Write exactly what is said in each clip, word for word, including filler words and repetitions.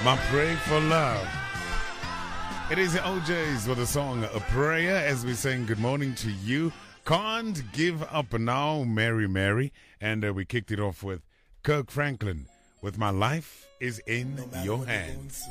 My Pray for Love. It is the O Js with the song A Prayer as we're saying good morning to you. Can't Give Up Now, Mary Mary. And uh, we kicked it off with Kirk Franklin with My Life is in no Your Hands.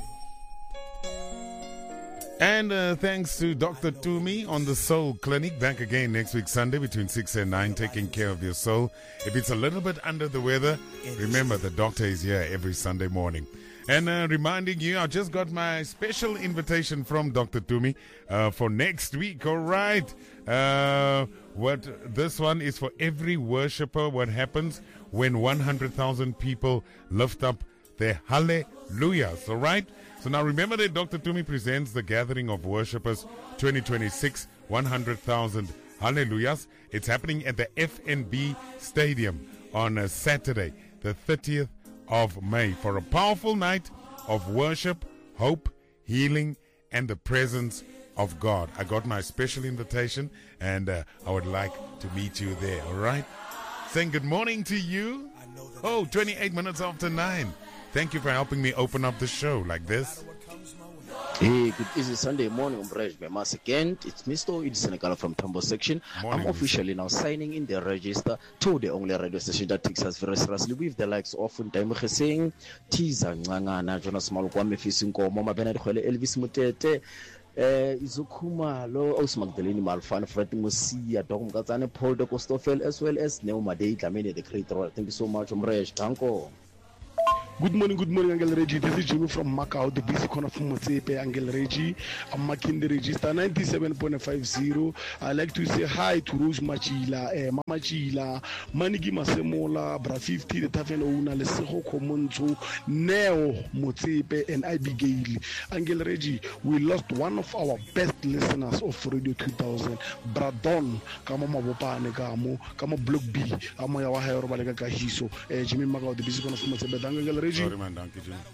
And uh, thanks to Doctor Tumi on the Soul Clinic. Back again next week Sunday between six and nine, taking care of your soul. If it's a little bit under the weather, remember the doctor is here every Sunday morning. And uh, reminding you, I just got my special invitation from Doctor Tumi uh, for next week. All right. Uh, what this one is for every worshiper. What happens when one hundred thousand people lift up their hallelujahs. All right. So now remember that Doctor Tumi presents the Gathering of Worshippers twenty twenty-six, one hundred thousand hallelujahs. It's happening at the F N B Stadium on a Saturday, the thirtieth of May, for a powerful night of worship, hope, healing, and the presence of God. I got my special invitation, and uh, I would like to meet you there, all right? Saying good morning to you. Oh, twenty-eight minutes after nine. Thank you for helping me open up the show like this. Hey, good easy Sunday morning, Umbrage by Mass again. It's Mister Idi Senegala from Tambo section. Morning, I'm officially now signing in the register to the only radio station that takes us very seriously with the likes of Ndaimu Geseng, Tiza Ngangana, Jonas Malukwame Fisinko, Mama Benedict Elvis Mutete, eh Izukuma Lo Aus Magdalene Malfan, Fred Musia, Dom Gazane, Paul de Costofel, as well as Neuma Day, Lamine the creator. Thank you so much, Umbrage. Tanko. Good morning, good morning, Angel Reggie. This is Junu from Macau, the busy corner from Motsepe, Angel Reggie. I'm marking the register ninety-seven point five zero. I like to say hi to Rose Machila, eh, Mama Chila, Manigi Masemola, Bra fifty, the Tavern owner, Leseho Komonzo, Neo Motsepe, and Abigail. Angel Reggie, we lost one of our best listeners of Radio two thousand, Bradon, Kama Mabopa Negamo, Kama Block B, Amaya Wahero Balega Kahiso, eh, Jimmy Macau, the busy corner from Motsepe, Angel Reggie. Sorry man, thank you.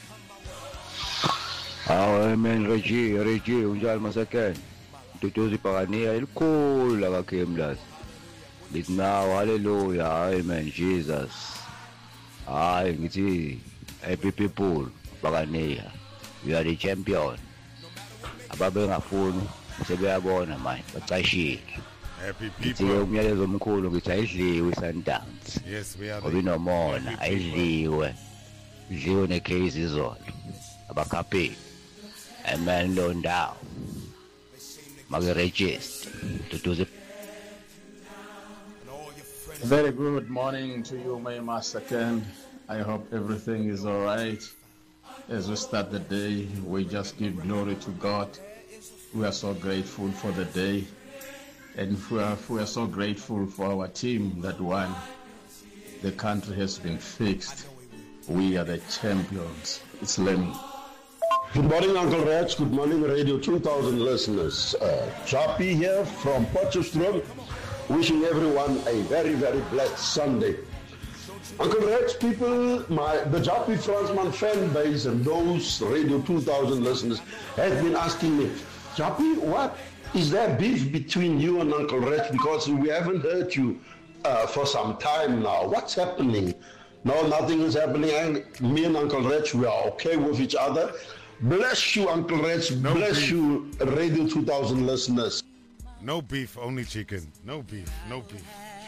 Ah, man, Reggie, Reggie, unjal masakan. Tutu si Pagania, il cool la kemlas. But now, hallelujah, amen, Jesus. Ah, ngiti, happy people, Pagania, you are the champion. Ababe ngafuni, sebeyabona manje, bacashile. Happy people. Umyalezo omkhulu ngithi ayidliwe Sundowns. Yes, we are. Obinomona, ayidliwe. Idliwe necase izolo. Abakhapheli. Amen lo ndawo. Make register to do the. Very good morning to you, my master Ken. I hope everything is all right. As we start the day, we just give glory to God. We are so grateful for the day. And we are, we are so grateful for our team that won. The country has been fixed. We are the champions. It's Lenny. Good morning, Uncle Rex. Good morning, Radio two thousand listeners. Uh, Chappie here from Potchefstroom, wishing everyone a very, very blessed Sunday. Uncle Rex, people, my the Chappie Fransman fan base and those Radio two thousand listeners have been asking me, Chappie, what? Is there beef between you and Uncle Rex? Because we haven't heard you uh, for some time now. What's happening? No, nothing is happening. And me and Uncle Rex, we are okay with each other. Bless you, Uncle Rex. No Bless beef. you, Radio two thousand listeners. No beef, only chicken. No beef, no beef.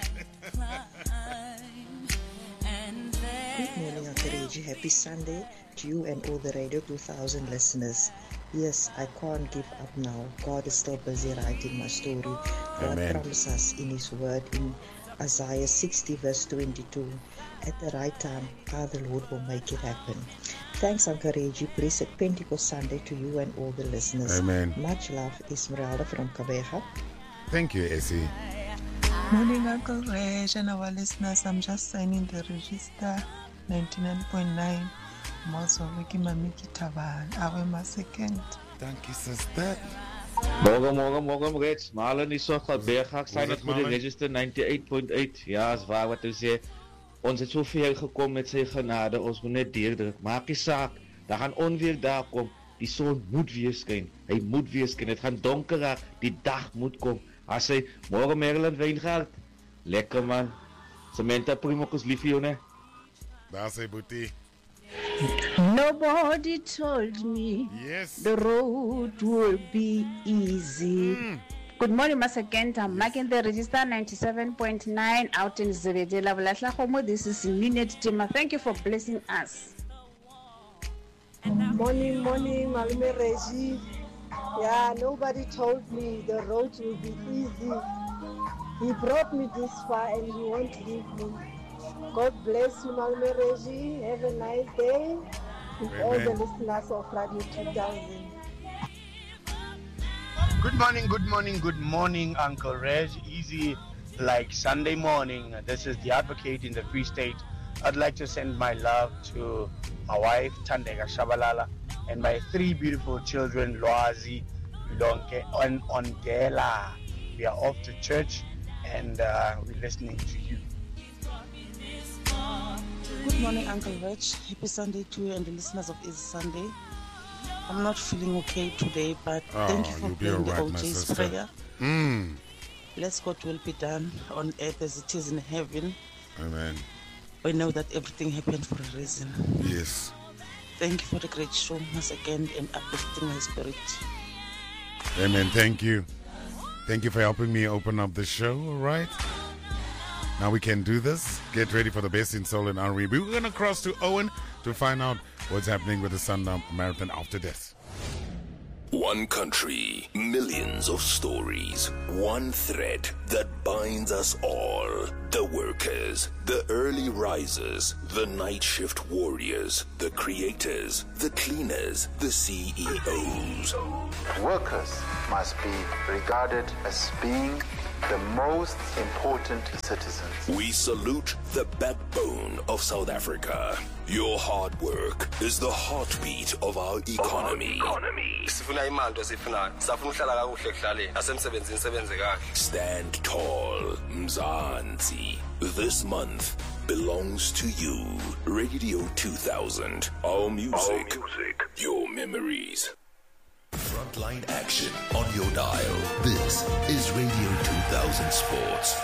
Good morning, Uncle Reggie. Happy Sunday to you and all the Radio two thousand listeners. Yes, I can't give up now. God is still busy writing my story. God Amen. promises us in His word in Isaiah sixty verse twenty-two. At the right time, I, the Lord, will make it happen. Thanks, Uncle Reggie. Blessed Pentecost Sunday to you and all the listeners. Amen. Much love, Esmeralda from Kabeja. Thank you, Essie. Morning, Uncle Reg and our listeners. I'm just signing the register ninety-nine point nine. I'm also making my Mickey Taban. Awe my second. Thank you, sister. Morgen, morgen, morgen, Reg. Marlon is so goed bezig. Ik sta net voor de Marlon? register ninety-eight point eight. Ja, is waar wat u zei. Ons het zo ver gekomen met zijn genade. Ons moet net deurdruk. Maak je zaak. Daar gaan onweer daar komen. Die zon moet weer schijnen. Hij moet weer schijnen. Het gaat donker raken. Die dag moet komen. Hij zei, morgen Maryland Wijngaard. Lekker man. Samantha Primokos liefje, hè. Daar zei Boetie. Nobody told me yes. the road will be easy. Mm. Good morning, Masakent. I'm marking the register ninety-seven point nine out in Zebedela. This is Minute Tima. Thank you for blessing us. Morning, morning, Malume Reggie. Yeah, nobody told me the road will be easy. He brought me this far and he won't leave me. God bless you, Malume Reggie. Have a nice day with Amen. All the listeners of Radio two thousand. Good morning, good morning, good morning, Uncle Reg. Easy like Sunday morning. This is the advocate in the Free State. I'd like to send my love to my wife, Tandega Shabalala, and my three beautiful children, Loazi, Lonke, and Ondela. We are off to church and uh, we're listening to you. Good morning, Uncle Reg. Happy Sunday to you and the listeners of Easy Sunday. I'm not feeling okay today, but oh, thank you for playing right, the O J's prayer. Mm. Bless God will be done on earth as it is in heaven. Amen. We know that everything happened for a reason. Yes. Thank you for the great show once again and uplifting my spirit. Amen. Thank you. Thank you for helping me open up the show, all right? Now we can do this. Get ready for the best in soul and R and B. We're going to cross to Owen to find out what's happening with the Sundown Marathon after this. One country, millions of stories, one thread that binds us all. The workers, the early risers, the night shift warriors, the creators, the cleaners, the C E Os. Workers must be regarded as being the most important citizens. We salute the backbone of South Africa. Your hard work is the heartbeat of our economy. Stand tall, Mzansi. This month belongs to you. Radio two thousand. Our music, our music. Your memories. Frontline action on your dial. This is Radio two thousand Sports.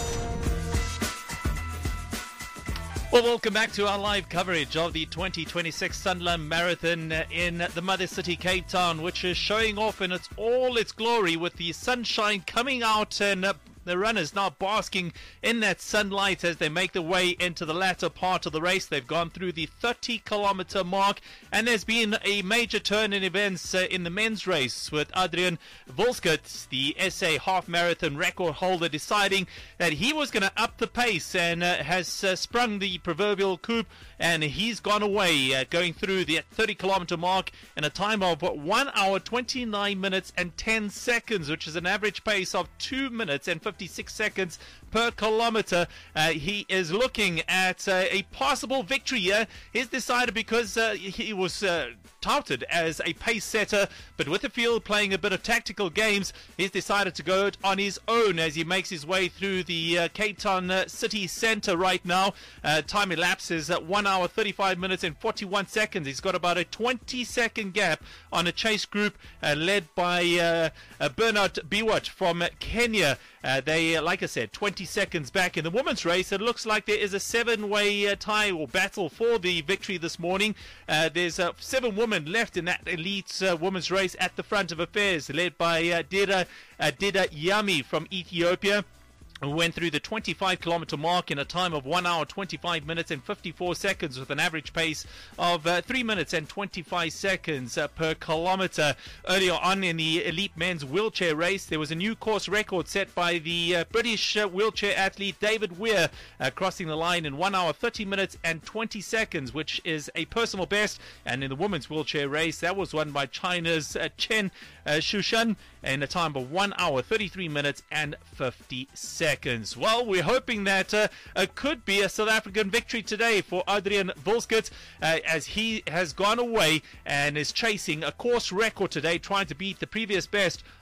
Well, welcome back to our live coverage of the twenty twenty-six Sanlam Marathon in the mother city, Cape Town, which is showing off in its all its glory with the sunshine coming out and uh, the runners now basking in that sunlight as they make their way into the latter part of the race. They've gone through the thirty kilometer mark, and there's been a major turn in events uh, in the men's race with Adrian Volskert, the S A half marathon record holder, deciding that he was going to up the pace and uh, has uh, sprung the proverbial coup, and he's gone away uh, going through the thirty kilometer mark in a time of one hour twenty-nine minutes and ten seconds, which is an average pace of two minutes and fifty-six seconds per kilometer. Uh, he is looking at uh, a possible victory here. He's decided, because uh, he was uh, touted as a pace setter, but with the field playing a bit of tactical games, he's decided to go it on his own as he makes his way through the uh, Cape Town uh, city centre right now. Uh, time elapses at one hour thirty-five minutes and forty-one seconds. He's got about a twenty second gap on a chase group uh, led by uh, uh, Bernard Biwat from Kenya. Uh, they, uh, like I said, twenty seconds back. In the women's race, it looks like there is a seven-way uh, tie or battle for the victory this morning. Uh, there's uh, seven women left in that elite uh, women's race at the front of affairs, led by uh, Dida, uh, Dida Yami from Ethiopia, who went through the twenty-five kilometer mark in a time of one hour twenty-five minutes and fifty-four seconds with an average pace of uh, three minutes and twenty-five seconds uh, per kilometer. Earlier on in the elite men's wheelchair race, there was a new course record set by the uh, British uh, wheelchair athlete David Weir, uh, crossing the line in one hour thirty minutes and twenty seconds, which is a personal best. And in the women's wheelchair race, that was won by China's uh, Chen uh, Shushan in a time of one hour thirty-three minutes and fifty seconds. Seconds. Well, we're hoping that uh, it could be a South African victory today for Adrian Volskert, uh, as he has gone away and is chasing a course record today, trying to beat the previous best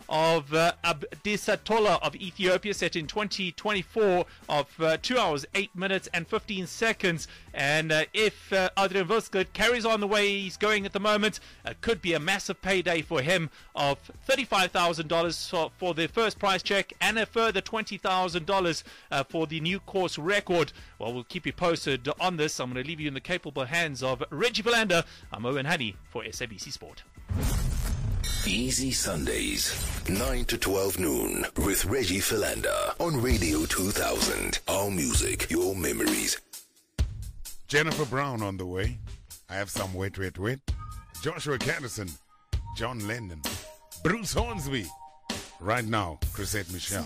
of uh, Abdisatola of Ethiopia, set in twenty twenty-four, of uh, two hours, eight minutes and fifteen seconds. And uh, if uh, Adrian Wilskert carries on the way he's going at the moment, it could be a massive payday for him of thirty-five thousand dollars for, for the first prize check and a further twenty thousand dollars uh, for the new course record. Well, we'll keep you posted on this. I'm going to leave you in the capable hands of Reggie Philander. I'm Owen Honey for S A B C Sport. Easy Sundays, nine to twelve noon, with Reggie Philander on Radio two thousand. Our music, your memories. Jennifer Brown on the way. I have some wet, wet, wet. Joshua Caterson, John Lennon, Bruce Hornsby. Right now, Chrisette Michelle.